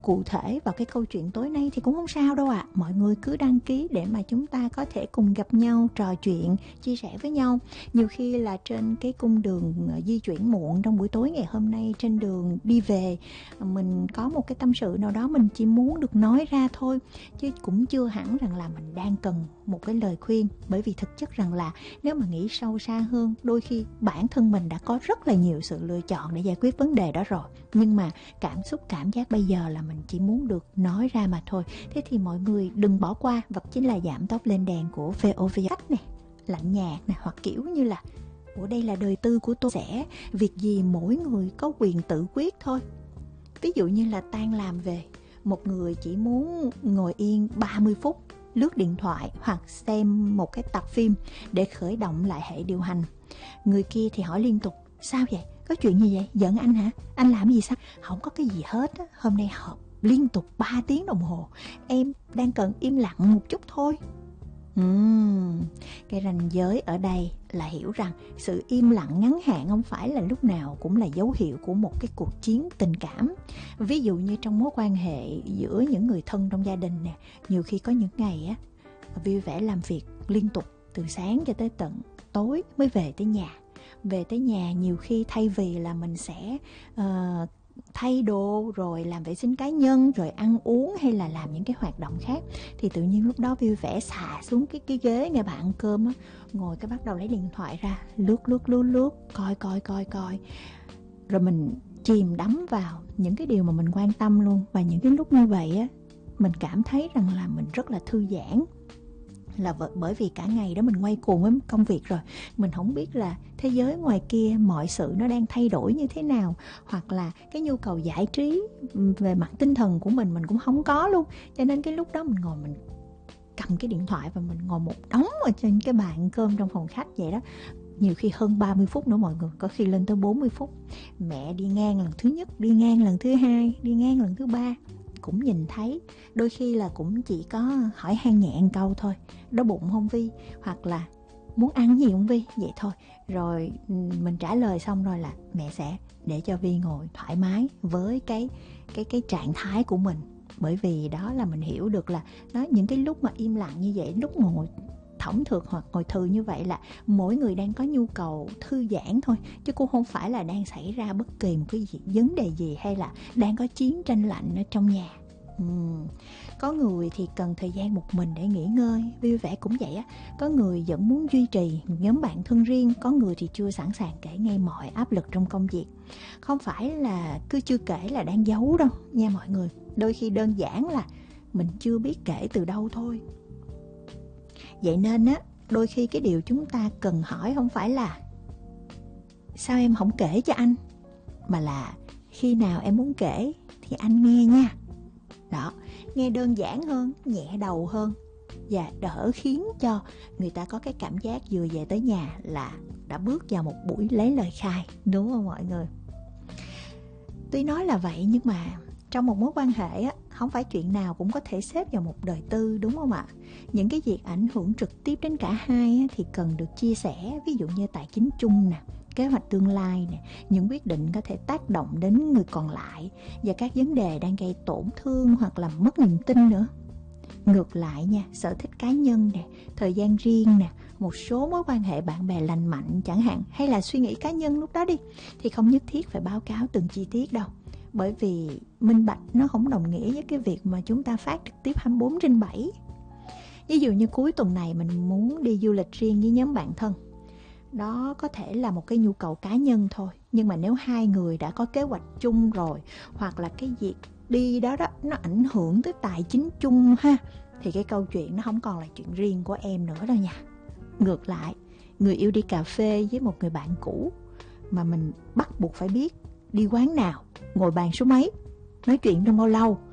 cụ thể vào cái câu chuyện tối nay thì cũng không sao đâu ạ. Mọi người cứ đăng ký để mà chúng ta có thể cùng gặp nhau, trò chuyện, chia sẻ với nhau. Nhiều khi là trên cái cung đường di chuyển muộn trong buổi tối ngày hôm nay, trên đường đi về, mình có một cái tâm sự nào đó mình chỉ muốn được nói ra thôi, chứ cũng chưa hẳn rằng là mình đang cần một cái lời khuyên. Bởi vì thực chất rằng là nếu mà nghĩ sâu xa hơn, đôi khi bản thân mình đã có rất là nhiều sự lựa chọn để giải quyết vấn đề đó rồi, nhưng mà cảm xúc, cảm giác bây giờ là mình chỉ muốn được nói ra mà thôi. Thế thì mọi người đừng bỏ qua vật chính là giảm tốc lên đèn của VOV cách này, lạnh nhạt nè, hoặc kiểu như là ủa đây là đời tư của tôi, sẽ việc gì mỗi người có quyền tự quyết thôi. Ví dụ như là tan làm về, một người chỉ muốn ngồi yên 30 phút lướt điện thoại hoặc xem một cái tập phim để khởi động lại hệ điều hành. Người kia thì hỏi liên tục: sao vậy? Có chuyện gì vậy? Giận anh hả? Anh làm gì sao? Không có cái gì hết á. Hôm nay họp liên tục 3 tiếng đồng hồ. Em đang cần im lặng một chút thôi. Cái ranh giới ở đây là hiểu rằng sự im lặng ngắn hạn không phải là lúc nào cũng là dấu hiệu của một cái cuộc chiến tình cảm. Ví dụ như trong mối quan hệ giữa những người thân trong gia đình nè, nhiều khi có những ngày á vui vẻ làm việc liên tục từ sáng cho tới tận tối mới về tới nhà. Về tới nhà nhiều khi thay vì là mình sẽ thay đồ rồi làm vệ sinh cá nhân rồi ăn uống hay là làm những cái hoạt động khác, thì tự nhiên lúc đó vui vẻ xà xuống cái ghế ngay bàn ăn cơm á, ngồi cái bắt đầu lấy điện thoại ra lướt coi, rồi mình chìm đắm vào những cái điều mà mình quan tâm luôn. Và những cái lúc như vậy á, mình cảm thấy rằng là mình rất là thư giãn, là bởi vì cả ngày đó mình quay cuồng với công việc rồi, mình không biết là thế giới ngoài kia mọi sự nó đang thay đổi như thế nào, hoặc là cái nhu cầu giải trí về mặt tinh thần của mình cũng không có luôn. Cho nên cái lúc đó mình ngồi, mình cầm cái điện thoại và mình ngồi một đống ở trên cái bàn cơm trong phòng khách vậy đó. Nhiều khi hơn 30 phút nữa mọi người, có khi lên tới 40 phút. Mẹ đi ngang lần thứ nhất, đi ngang lần thứ hai, đi ngang lần thứ ba cũng nhìn thấy. Đôi khi là cũng chỉ có hỏi han nhẹ một câu thôi: đói bụng không Vi? Hoặc là muốn ăn gì không Vi? Vậy thôi. Rồi mình trả lời xong rồi là mẹ sẽ để cho Vi ngồi thoải mái với cái trạng thái của mình. Bởi vì đó là mình hiểu được là đó, những cái lúc mà im lặng như vậy, lúc ngồi thõng thượt hoặc ngồi thư như vậy là mỗi người đang có nhu cầu thư giãn thôi, chứ cũng không phải là đang xảy ra bất kỳ một cái vấn đề gì, hay là đang có chiến tranh lạnh ở trong nhà. Có người thì cần thời gian một mình để nghỉ ngơi, vui vẻ cũng vậy á. Có người vẫn muốn duy trì nhóm bạn thân riêng, có người thì chưa sẵn sàng kể ngay mọi áp lực trong công việc. Không phải là cứ chưa kể là đang giấu đâu nha mọi người. Đôi khi đơn giản là mình chưa biết kể từ đâu thôi. Vậy nên á, đôi khi cái điều chúng ta cần hỏi không phải là sao em không kể cho anh, mà là khi nào em muốn kể thì anh nghe nha. Đó, nghe đơn giản hơn, nhẹ đầu hơn, và đỡ khiến cho người ta có cái cảm giác vừa về tới nhà là đã bước vào một buổi lấy lời khai, đúng không mọi người? Tuy nói là vậy nhưng mà trong một mối quan hệ á, không phải chuyện nào cũng có thể xếp vào một đời tư, đúng không ạ? Những cái việc ảnh hưởng trực tiếp đến cả hai á, thì cần được chia sẻ. Ví dụ như tài chính chung nè, kế hoạch tương lai nè, những quyết định có thể tác động đến người còn lại, và các vấn đề đang gây tổn thương hoặc làm mất niềm tin nữa. Ngược lại nha, sở thích cá nhân nè, thời gian riêng nè, một số mối quan hệ bạn bè lành mạnh chẳng hạn, hay là suy nghĩ cá nhân lúc đó đi, thì không nhất thiết phải báo cáo từng chi tiết đâu. Bởi vì minh bạch nó không đồng nghĩa với cái việc mà chúng ta phát trực tiếp 24/7. Ví dụ như cuối tuần này mình muốn đi du lịch riêng với nhóm bạn thân, đó có thể là một cái nhu cầu cá nhân thôi. Nhưng mà nếu hai người đã có kế hoạch chung rồi, hoặc là cái việc đi đó nó ảnh hưởng tới tài chính chung ha, thì cái câu chuyện nó không còn là chuyện riêng của em nữa đâu nha. Ngược lại, người yêu đi cà phê với một người bạn cũ mà mình bắt buộc phải biết đi quán nào, ngồi bàn số mấy, nói chuyện trong bao lâu,